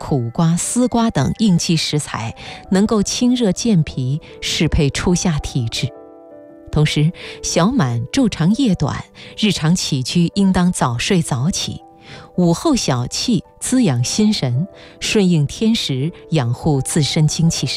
苦瓜、丝瓜等应季食材，能够清热健脾，适配初夏体质。同时，小满昼长夜短，日常起居应当早睡早起，午后小憩滋养心神，顺应天时，养护自身精气神。